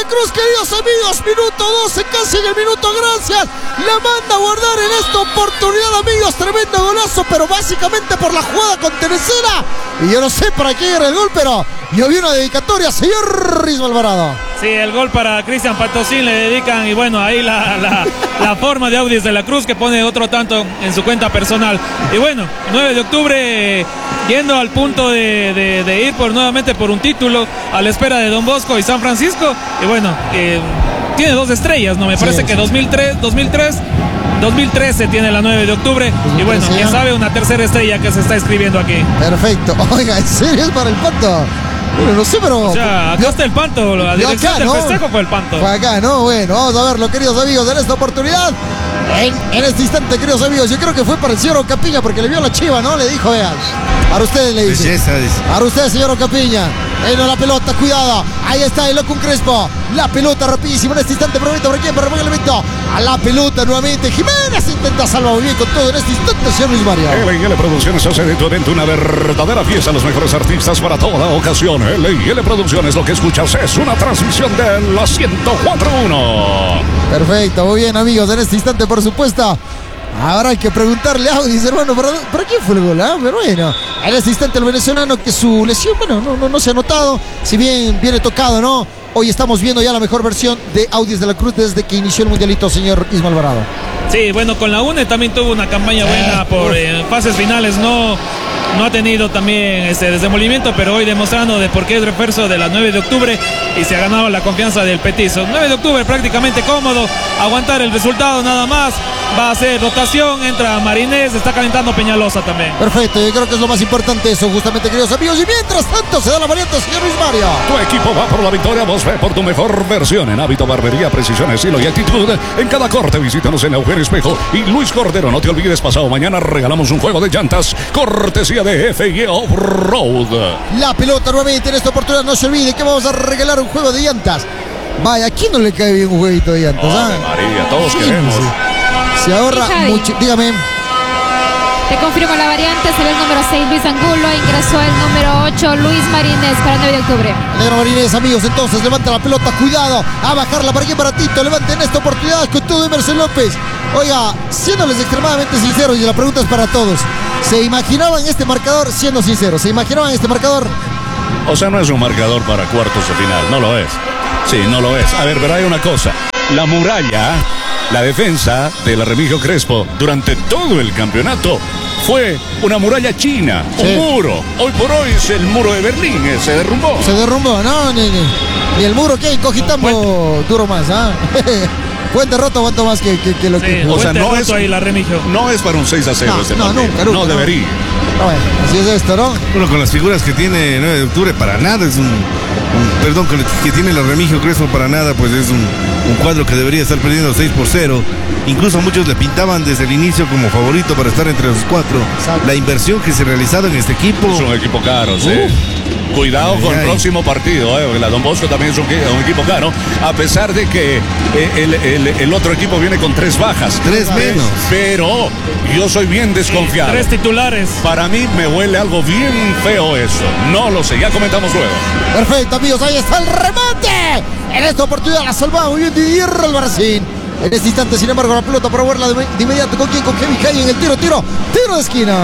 la Cruz, queridos amigos. Minuto 12, casi en el minuto, gracias. La manda a guardar en esta oportunidad, amigos. Tremendo golazo, pero básicamente por la jugada con Teresera. Y yo no sé para qué era el gol, pero yo vi una dedicatoria, señor Rizzo Alvarado. Sí, el gol para Cristian Patosín le dedican, y bueno, ahí la forma de Audax de la Cruz, que pone otro tanto en su cuenta personal. Y bueno, 9 de octubre yendo al punto de ir nuevamente por un título, a la espera de Don Bosco y San Francisco. Y bueno, tiene 2 estrellas, ¿no? Me parece que 2013 tiene la 9 de octubre. Y bueno, quién sabe, una tercera estrella que se está escribiendo aquí. Perfecto. Oiga, ¿en serio es para el Pato? Bueno, no sé, pero... O sea, acá está el Panto, la dirección acá, del festejo fue el Panto. Fue acá, ¿no? Bueno, vamos a verlo, queridos amigos, en esta oportunidad. En este instante, queridos amigos, yo creo que fue para el señor Ocapiña, porque le vio la chiva, ¿no? Le dijo, vean, para ustedes le dice. Para ustedes, señor Ocapiña. La pelota, cuidado. Ahí está el loco Crespo. La pelota rapidísimo en este instante. Prometo por quién, pero el elemento. A la pelota nuevamente. Jiménez intenta salvar muy bien con todo en este instante, señor Luis Mario. L&L Producciones hace de tu evento una verdadera fiesta. Los mejores artistas para toda ocasión. L&L Producciones, lo que escuchas es una transmisión de la 104.1. Perfecto, muy bien, amigos. En este instante, por supuesto, ahora hay que preguntarle a Audax, hermano, ¿para quién fue el gol? Pero bueno, en este instante el venezolano, que su lesión, bueno, no se ha notado, si bien viene tocado, ¿no? Hoy estamos viendo ya la mejor versión de Audax de la Cruz desde que inició el mundialito, señor Isma Alvarado. Sí, bueno, con la UNE también tuvo una campaña buena por fases finales, no ha tenido también desenvolvimiento, pero hoy demostrando de por qué es refuerzo de la 9 de octubre y se ha ganado la confianza del petizo. 9 de octubre prácticamente cómodo, aguantar el resultado nada más, va a hacer rotación, entra Marinés, está calentando Peñalosa también. Perfecto, yo creo que es lo más importante eso, justamente, queridos amigos, y mientras tanto se da la variante, señor Luis Mario. Tu equipo va por la victoria, vos ve por tu mejor versión en hábito, barbería, precisión, estilo y actitud. En cada corte visítanos en Eugenio Espejo y Luis Cordero. No te olvides, pasado mañana regalamos un juego de llantas, cortesía de FY Off-Road. La pelota nuevamente en esta oportunidad, no se olvide que vamos a regalar un juego de llantas. Vaya, ¿a quién no le cae bien un jueguito de llantas? María, todos queremos. Se ahorra mucho, dígame. Te confirmo la variante, salió el número 6 Luis Angulo, ingresó el número 8 Luis Marinés para el 9 de octubre. Negro Marinés, amigos, entonces levanta la pelota, cuidado, a bajarla para aquí para Tito, levanta en esta oportunidad con todo Emerson López. Oiga, siéndoles extremadamente sinceros, y la pregunta es para todos, ¿se imaginaban este marcador? Siendo sinceros, ¿se imaginaban este marcador? O sea, no es un marcador para cuartos de final, no lo es. Sí, no lo es. A ver, pero hay una cosa, la muralla, la defensa de la Remigio Crespo durante todo el campeonato fue una muralla china, un muro. Hoy por hoy es el muro de Berlín, se derrumbó. Se derrumbó, no, ni el muro que Cojitambo duro más, Puente roto aguanto más que lo que... O sea, no es ahí la Remigio. No es para un 6-0 nunca, no debería. Bueno, así es esto, ¿no? Bueno, con las figuras que tiene 9 de octubre, para nada es perdón, que tiene la Remigio Crespo, para nada, pues es un cuadro que debería estar perdiendo 6-0. Incluso muchos le pintaban desde el inicio como favorito para estar entre los 4. Exacto. La inversión que se ha realizado en este equipo. Es un equipo caro, sí. Cuidado con el próximo partido, porque la Don Bosco también es un equipo caro, a pesar de que el otro equipo viene con 3 bajas. 3 menos. Pero yo soy bien desconfiado. 3 titulares. Para mí me huele algo bien feo eso. No lo sé, ya comentamos luego. Perfecto, amigos, ahí está el remate. En esta oportunidad la salvaba muy bien Didier Albarracín. En este instante, sin embargo, la pelota para verla de inmediato. ¿Con quién? Con Kevin Hay en el tiro de esquina.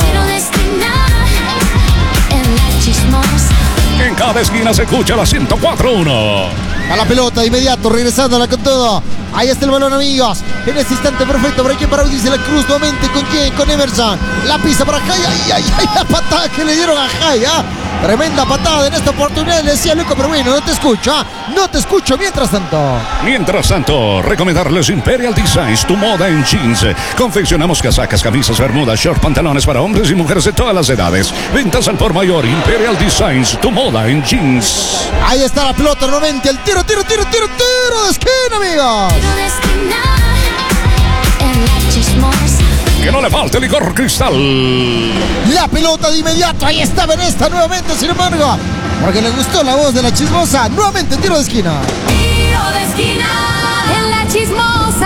En cada esquina se escucha la 104.1. A la pelota de inmediato, regresándola con todo. Ahí está el balón, amigos. En este instante perfecto, para quién, para Audax de la Cruz, nuevamente. ¿Con quién? Con Emerson. La pisa para Jay. Ay, la patada que le dieron a Jay, Tremenda patada en esta oportunidad, le decía Luco, pero bueno, no te escucho mientras tanto. Recomendarles Imperial Designs, tu moda en jeans. Confeccionamos casacas, camisas, bermudas, short, pantalones para hombres y mujeres de todas las edades. Ventas al por mayor. Imperial Designs, tu moda en jeans. Ahí está la pelota nuevamente, el tiro de esquina, amigos. Tiro de esquina, en la Chismosa. Que no le falte licor Cristal. La pelota de inmediato, ahí está Benesta nuevamente, sin embargo, porque le gustó la voz de la Chismosa. Nuevamente tiro de esquina. Tiro de esquina en la Chismosa.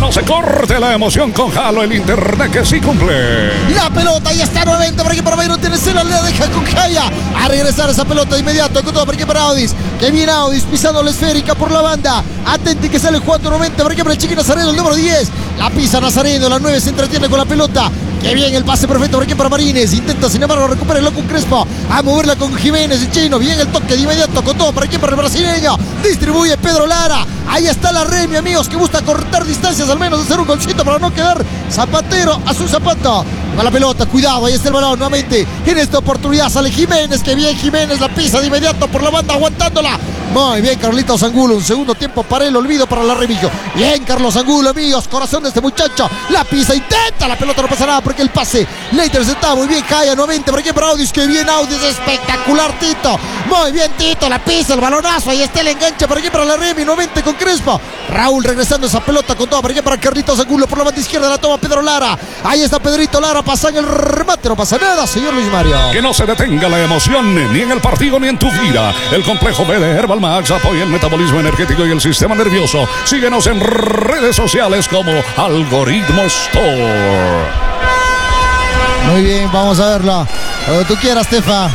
no se corte la emoción con Halo, el internet que sí cumple. La pelota ya está nuevamente para que para Byron tiene cena, le deja con Jaya a regresar esa pelota de inmediato con todo para que para Audis, que viene Audis pisando la esférica por la banda, atente que sale jugando nuevamente para que para el Chiqui Nazareno, el número 10, la pisa Nazareno, la 9 se entretiene con la pelota. Que bien el pase perfecto por aquí para Marines. Intenta sin embargo recuperar el loco Crespo. A moverla con Jiménez y Chino. Bien el toque de inmediato con todo para aquí para el brasileño. Distribuye Pedro Lara. Ahí está la Remy, amigos, que busca cortar distancias, al menos hacer un golcito para no quedar zapatero a su zapato. Va la pelota, cuidado, ahí está el balón nuevamente. En esta oportunidad sale Jiménez, que bien Jiménez la pisa de inmediato por la banda aguantándola. Muy bien Carlitos Angulo, un segundo tiempo para el olvido para la Remigio. Bien Carlos Angulo, amigos, corazón de este muchacho. La pisa, intenta, la pelota no pasa nada porque el pase le interceptaba. Muy bien Jaya nuevamente, por aquí para Audis, que bien Audis, espectacular Tito. Muy bien Tito, la pisa, el balonazo, ahí está el enganche por aquí para la Remy, nuevamente con Crespo. Raúl regresando esa pelota con todo por aquí para Carlitos Angulo, por la banda izquierda la toma Pedro Lara. Ahí está Pedrito Lara, pasa en el remate, no pasa nada, señor Luis Mario. Que no se detenga la emoción ni en el partido ni en tu vida. El complejo B de Herbal Max apoya el metabolismo energético y el sistema nervioso. Síguenos en redes sociales como Algoritmo Store. Muy bien, vamos a verlo. Cuando tú quieras, Tefa.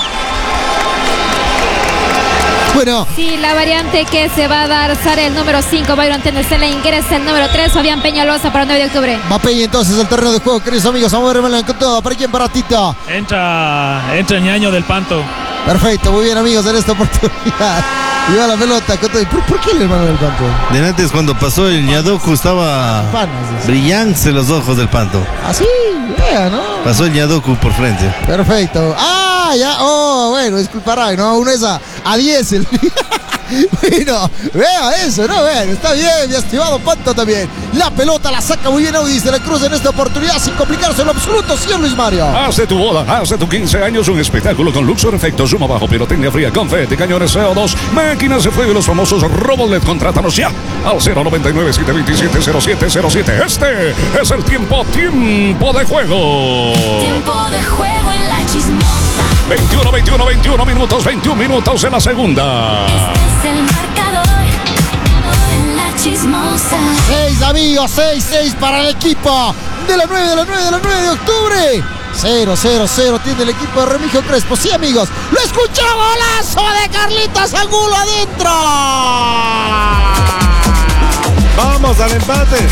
Bueno. Sí, la variante que se va a dar sale el número 5, Byron Tenecela, ingresa el número 3, Fabián Peñalosa para el 9 de octubre. Va Peña entonces el terreno de juego, queridos amigos. Vamos a verlo con todo. ¿Para quién? Para Tito. Entra Ñaño del Panto. Perfecto, muy bien amigos en esta oportunidad. Y va la pelota con todo. ¿Por qué el hermano del Panto? De antes cuando pasó el Ñadoku estaba brillante los ojos del Panto. Así, vea, ¿no? Pasó el Ñadoku por frente. Perfecto. Ah, ya, oh, bueno, disculpará, no, uno es a 10. Bueno, vea eso, ¿no? Vean, está bien, mi estimado Panto también. La pelota la saca muy bien Audis de la Cruz en esta oportunidad sin complicarse en lo absoluto, señor Luis Mario. Haz de tu boda, haz de tu 15 años un espectáculo con Luxor Efectos, suma bajo, pirotecnia fría, confeti, cañones CO2, máquinas de fuego y los famosos robots LED. Contrátanos ya al 099-727-0707. Este es el tiempo de juego. Tiempo de juego en la chismosa. 21 minutos en la segunda. Este es el marcador en la chismosa. 6 amigos, 6 para el equipo de la 9 de octubre. 0 tiene el equipo de Remigio Crespo. Sí amigos, lo escuchó, golazo de Carlitos Angulo adentro. Vamos al empate.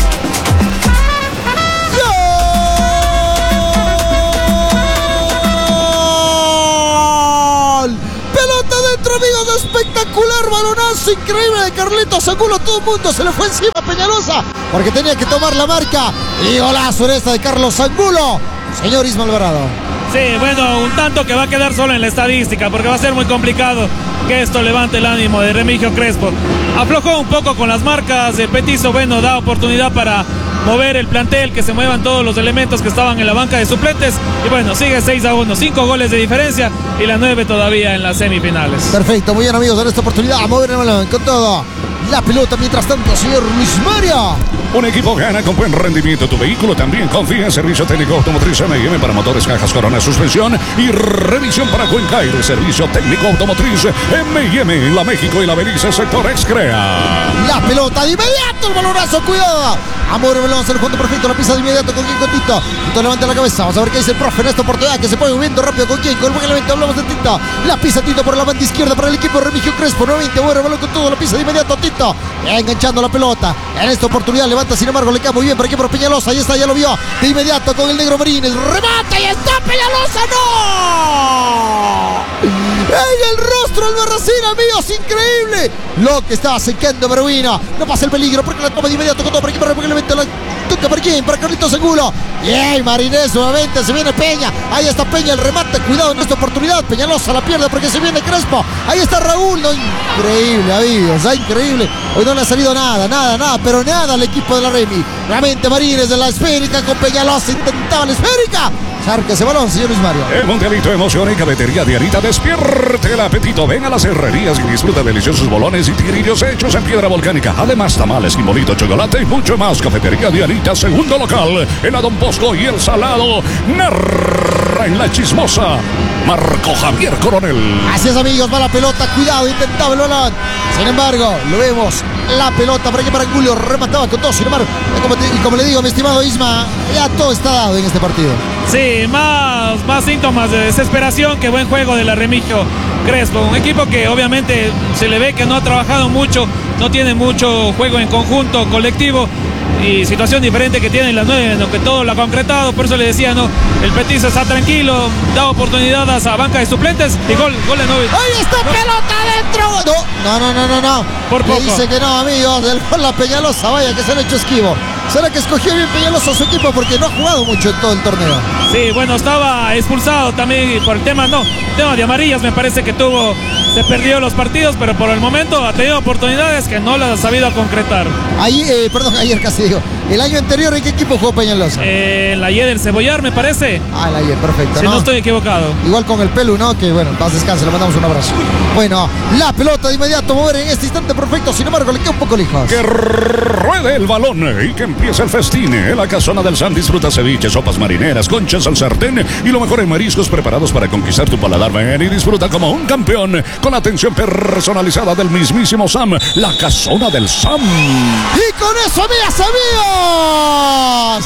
Pelota dentro, amigos, espectacular, balonazo increíble de Carlitos Angulo. Todo el mundo se le fue encima a Peñalosa porque tenía que tomar la marca. Y golazo en esta de Carlos Angulo, señor Isma Alvarado. Sí, bueno, un tanto que va a quedar solo en la estadística porque va a ser muy complicado que esto levante el ánimo de Remigio Crespo. Aflojó un poco con las marcas, el Petizo, bueno, da oportunidad para mover el plantel, que se muevan todos los elementos que estaban en la banca de suplentes. Y bueno, sigue 6-1, 5 goles de diferencia y la 9 todavía en las semifinales. Perfecto, muy bien amigos, en esta oportunidad a mover el balón con todo. La pelota mientras tanto, señor Luis Mario. Un equipo gana con buen rendimiento. Tu vehículo también confía en Servicio Técnico Automotriz M&M para motores, cajas, corona, suspensión y revisión para Cuenca. Y de Servicio Técnico Automotriz M&M en la México y la Belice, sector Excrea. La pelota de inmediato, el balonazo, cuidado. Amor, el balón, se lo fondo perfecto, la pisa de inmediato con quien, con Tito. Tito levanta la cabeza, vamos a ver qué dice el profe en esta oportunidad, que se pone moviendo rápido con quien, con el buen elemento, hablamos de Tito. La pisa Tito por la banda izquierda para el equipo de Remigio Crespo, nuevamente mueve el balón con todo, la pisa de inmediato Tito, enganchando la pelota. En esta oportunidad levanta, sin embargo, le queda muy bien para aquí por Peñalosa, ahí está, ya lo vio, de inmediato con el negro Marines, remata y está Peñalosa, ¡no! En el rostro del Barracín, amigos, increíble lo que estaba secando Berwina. No pasa el peligro porque la toma de inmediato con todo por aquí, porque le mete la toca por quién, para Carlitos Angulo. Bien, Marinés nuevamente, se viene Peña. Ahí está Peña, el remate, cuidado en esta oportunidad. Peñalosa la pierde porque se viene Crespo. Ahí está Raúl, no, increíble, amigos, increíble. Hoy no le ha salido nada, pero nada al equipo de la Remy. Nuevamente Marines de la esférica con Peñalosa, intentaba la esférica. Sarca ese balón, señor Luis Mario. El Mundialito emociona y Cafetería Dianita despierte el apetito. Ven a las herrerías y disfruta deliciosos bolones y tigrillos hechos en piedra volcánica. Además, tamales, quimolito, chocolate y mucho más. Cafetería Dianita, segundo local en la Don Bosco y el Salado. Narra en la chismosa Marco Javier Coronel. Así es, amigos, va la pelota, cuidado, intentaba el balón. Sin embargo, lo vemos la pelota para que para Julio remataba con todo. Sin embargo, como le digo, mi estimado Isma, ya todo está dado en este partido. Sí, más síntomas de desesperación que buen juego de la Remigio Crespo. Un equipo que obviamente se le ve que no ha trabajado mucho, no tiene mucho juego en conjunto, colectivo. Y situación diferente que tiene la 9, no, que todo lo ha concretado. Por eso le decía, no, el Petizo está tranquilo, da oportunidades a banca de suplentes y gol de 9. ¡Ahí está, pelota adentro! No. Por poco. Dice que no, amigos, del gol la Peñalosa, vaya que se han hecho esquivo. ¿Será que escogió bien Peñalosa a su equipo? Porque no ha jugado mucho en todo el torneo. Sí, bueno, estaba expulsado también por el tema de amarillas, me parece que se perdió los partidos, pero por el momento ha tenido oportunidades que no las ha sabido concretar. Ayer casi digo. El año anterior, ¿en qué equipo jugó Peñalosa? La Y del Cebollar, me parece. El ayer, perfecto. Si no estoy equivocado. Igual con el Pelu, ¿no? Que bueno, paz descanse, le mandamos un abrazo. Bueno, la pelota de inmediato mover en este instante perfecto, sin embargo, le queda un poco lejos. Que ruede el balón y que empiece el festín. En la Casona del Sam disfruta ceviche, sopas marineras, conchas al sartén y lo mejor en mariscos preparados para conquistar tu paladar. Ven y disfruta como un campeón con la atención personalizada del mismísimo Sam. La Casona del Sam. Y con eso, amigas, amigos,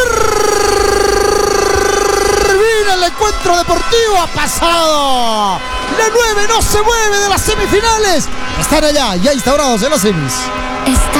termina el encuentro deportivo. Ha pasado. La 9 no se mueve de las semifinales. Están allá, ya instaurados en las semis.